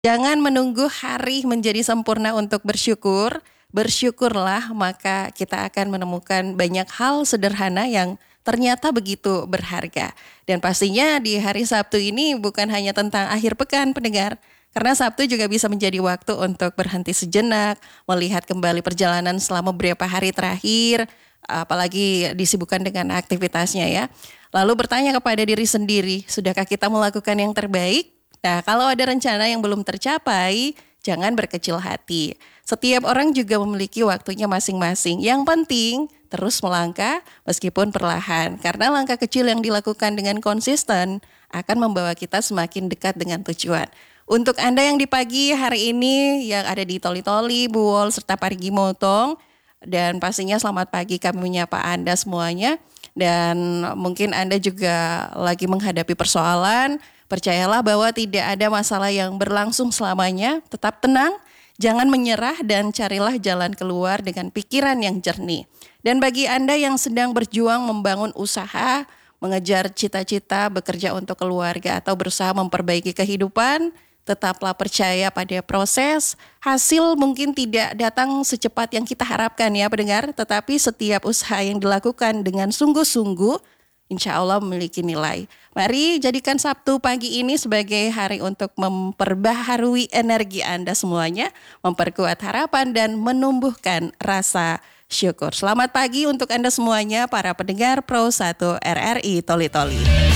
Jangan menunggu hari menjadi sempurna untuk bersyukur. Bersyukurlah, maka kita akan menemukan banyak hal sederhana yang ternyata begitu berharga. Dan pastinya di hari Sabtu ini bukan hanya tentang akhir pekan, pendengar. Karena Sabtu juga bisa menjadi waktu untuk berhenti sejenak, melihat kembali perjalanan selama beberapa hari terakhir, apalagi disibukkan dengan aktivitasnya ya. Lalu bertanya kepada diri sendiri, sudahkah kita melakukan yang terbaik? Nah, kalau ada rencana yang belum tercapai, jangan berkecil hati. Setiap orang juga memiliki waktunya masing-masing. Yang penting terus melangkah meskipun perlahan. Karena langkah kecil yang dilakukan dengan konsisten akan membawa kita semakin dekat dengan tujuan. Untuk Anda yang di pagi hari ini yang ada di Toli-Toli, Buwol, serta Parigi Motong, dan pastinya selamat pagi kami menyapa Anda semuanya. Dan mungkin Anda juga lagi menghadapi persoalan. Percayalah bahwa tidak ada masalah yang berlangsung selamanya. Tetap tenang, jangan menyerah dan carilah jalan keluar dengan pikiran yang jernih. Dan bagi Anda yang sedang berjuang membangun usaha, mengejar cita-cita, bekerja untuk keluarga atau berusaha memperbaiki kehidupan, tetaplah percaya pada proses. Hasil mungkin tidak datang secepat yang kita harapkan ya pendengar, tetapi setiap usaha yang dilakukan dengan sungguh-sungguh insya Allah memiliki nilai. Mari jadikan Sabtu pagi ini sebagai hari untuk memperbaharui energi Anda semuanya, memperkuat harapan dan menumbuhkan rasa syukur. Selamat pagi untuk Anda semuanya para pendengar Pro 1 RRI Toli-Toli.